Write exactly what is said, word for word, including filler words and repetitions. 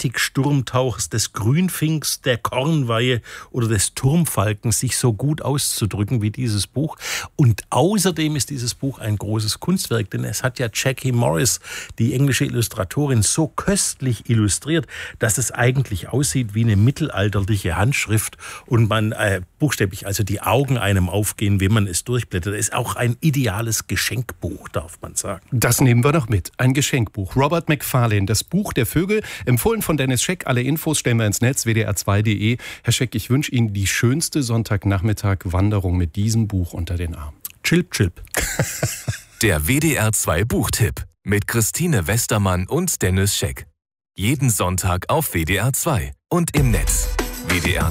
Atlantiksturmtauchers, des Grünfinks, der Kornweihe oder des Turmfalkens sich so gut auszudrücken wie dieses Buch. Und außerdem ist dieses Buch ein großes Kunstwerk, denn es hat ja Jackie Morris, die englische Illustratorin, so köstlich illustriert, dass es eigentlich aussieht wie eine mittelalterliche Handschrift und man äh, buchstäblich, also die Augen einem aufgehen, wenn man es durchblättert. Es ist auch ein ideales Geschenkbuch, darf man sagen. Das nehmen wir noch mit. Ein Geschenkbuch. Robert Macfarlane, das Buch der Vögel, empfohlen von Dennis Scheck. Alle Infos stellen wir ins Netz, w d r zwei punkt d e. Herr Scheck, ich wünsche Ihnen die schönste Sonntagnachmittag-Wanderung mit diesem Buch unter den Arm. Chilp, chilp. Der W D R zwei Buchtipp mit Christine Westermann und Dennis Scheck. Jeden Sonntag auf W D R zwei und im Netz w d r